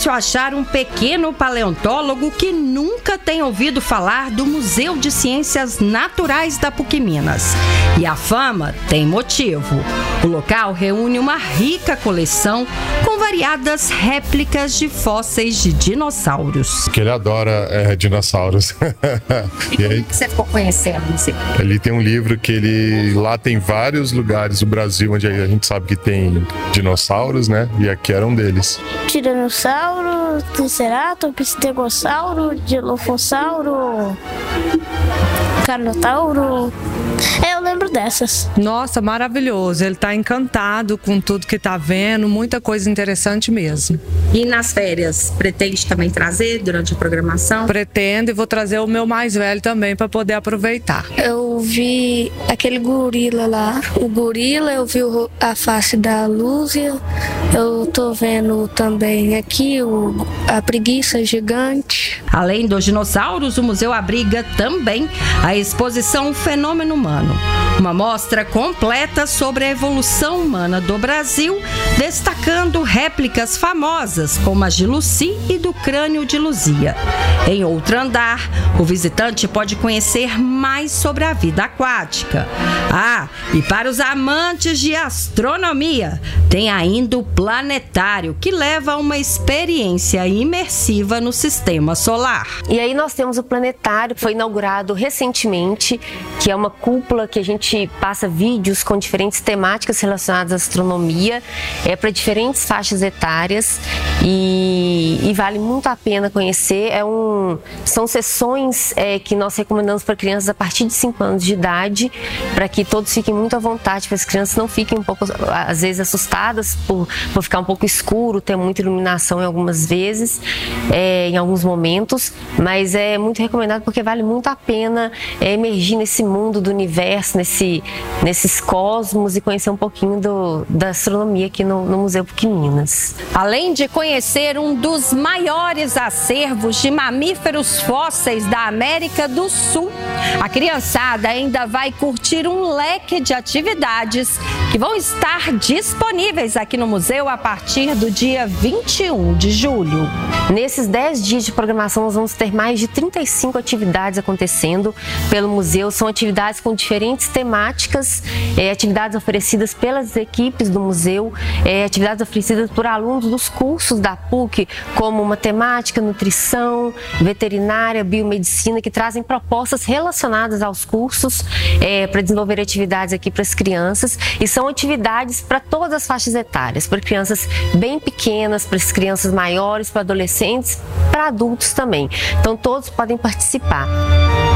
difícil achar um pequeno paleontólogo que nunca tenha ouvido falar do Museu de Ciências Naturais da PUC Minas. E a fama tem motivo. O local reúne uma rica coleção com variadas réplicas de fósseis de dinossauros. Que ele adora dinossauros. E aí, você ficou conhecendo? Ele tem um livro que lá tem vários lugares do Brasil onde a gente sabe que tem dinossauros, né? E aqui era um deles. Tiranossauro, Triceratops, Stegossauro, Dilophosauro, Carnotauro. Eu lembro dessas. Nossa, maravilhoso. Ele tá encantado com tudo que tá vendo, muita coisa interessante mesmo. E nas férias, pretende também trazer durante a programação? Pretendo, e vou trazer o meu mais velho também para poder aproveitar. Eu vi aquele gorila lá. O gorila, eu vi a face da Lúcia. Eu tô vendo também aqui a preguiça gigante. Além dos dinossauros, o museu abriga também a exposição Fenômeno Humano, uma mostra completa sobre a evolução humana do Brasil, destacando réplicas famosas como as de Lucy e do crânio de Luzia. Em outro andar, o visitante pode conhecer mais sobre a vida aquática. E para os amantes de astronomia, tem ainda o planetário, que leva a uma experiência imersiva no sistema solar. E aí nós temos o planetário, que foi inaugurado recentemente, que é uma cúpula que a gente passa vídeos com diferentes temáticas relacionadas à astronomia, para diferentes faixas etárias, e vale muito a pena conhecer. São sessões que nós recomendamos para crianças a partir de 5 anos de idade, para que todos fiquem muito à vontade, para as crianças não fiquem um pouco, às vezes, assustadas por ficar um pouco escuro, ter muita iluminação em algumas vezes, em alguns momentos, mas é muito recomendado porque vale muito a pena emergir nesse mundo do universo, nesses cosmos, e conhecer um pouquinho da astronomia aqui no Museu PUC Minas. Além de conhecer um dos maiores acervos de mamíferos fósseis da América do Sul, a criançada ainda vai curtir um leque de atividades que vão estar disponíveis aqui no museu a partir do dia 21 de julho. Nesses 10 dias de programação, nós vamos ter mais de 35 atividades acontecendo pelo museu. São atividades com diferentes temáticas, atividades oferecidas pelas equipes do museu, atividades oferecidas por alunos dos cursos da PUC, como matemática, nutrição, veterinária, biomedicina, que trazem propostas relacionadas aos cursos para desenvolver atividades aqui para as crianças. E são atividades para todas as faixas etárias, para crianças bem pequenas, para as crianças maiores, para adolescentes, para adultos também. Então todos podem participar.